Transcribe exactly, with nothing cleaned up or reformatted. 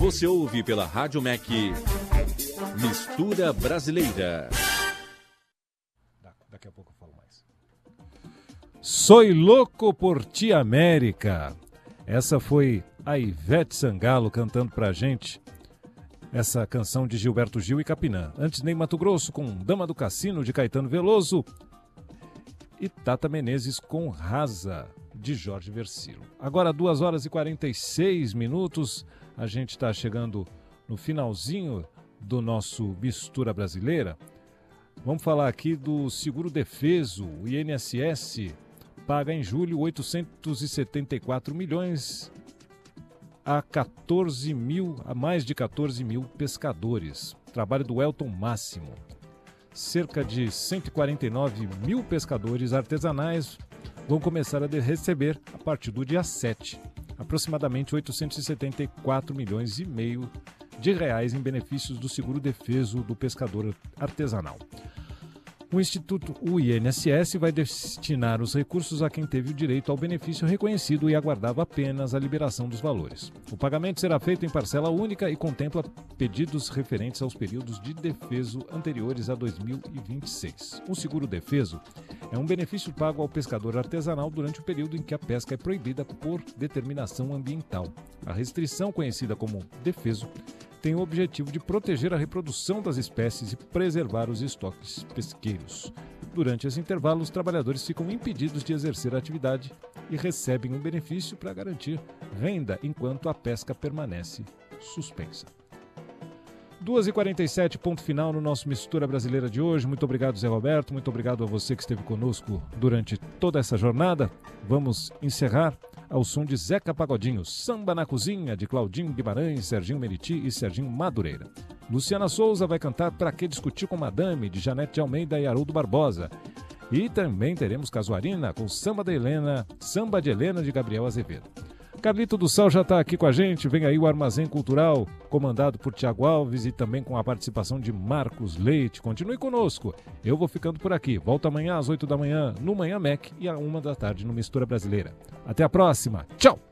Você ouve pela Rádio M E C Mistura Brasileira. Daqui a pouco eu falo mais. Soy louco por ti, América. Essa foi a Ivete Sangalo cantando pra gente essa canção de Gilberto Gil e Capinã. Antes, Ney Matogrosso com Dama do Cassino, de Caetano Veloso. E Tata Menezes com Rasa, de Jorge Versilo. Agora, duas horas e quarenta e seis minutos. A gente está chegando no finalzinho do nosso Mistura Brasileira. Vamos falar aqui do Seguro Defeso. O I N S S paga em julho oitocentos e setenta e quatro milhões a quatorze mil, a mais de quatorze mil pescadores. Trabalho do Elton Máximo. Cerca de cento e quarenta e nove mil pescadores artesanais vão começar a receber a partir do dia sete. Aproximadamente oitocentos e setenta e quatro milhões e meio de reais em benefícios do seguro defeso do pescador artesanal. O Instituto, o I N S S, vai destinar os recursos a quem teve o direito ao benefício reconhecido e aguardava apenas a liberação dos valores. O pagamento será feito em parcela única e contempla pedidos referentes aos períodos de defeso anteriores a dois mil e vinte e seis. O seguro defeso é um benefício pago ao pescador artesanal durante o período em que a pesca é proibida por determinação ambiental. A restrição, conhecida como defeso, tem o objetivo de proteger a reprodução das espécies e preservar os estoques pesqueiros. Durante esse intervalo, os trabalhadores ficam impedidos de exercer a atividade e recebem um benefício para garantir renda enquanto a pesca permanece suspensa. duas e quarenta e sete, ponto final no nosso Mistura Brasileira de hoje. Muito obrigado, Zé Roberto. Muito obrigado a você que esteve conosco durante toda essa jornada. Vamos encerrar ao som de Zeca Pagodinho, Samba na Cozinha, de Claudinho Guimarães, Serginho Meriti e Serginho Madureira. Luciana Souza vai cantar Pra Que Discutir com Madame, de Janete de Almeida e Haroldo Barbosa. E também teremos Casuarina com Samba de Helena, Samba de Helena, de Gabriel Azevedo. Carlito do Sal já está aqui com a gente, vem aí o Armazém Cultural, comandado por Tiago Alves e também com a participação de Marcos Leite. Continue conosco, eu vou ficando por aqui. Volto amanhã às oito da manhã no Manhã M E C e à uma da tarde no Mistura Brasileira. Até a próxima, tchau!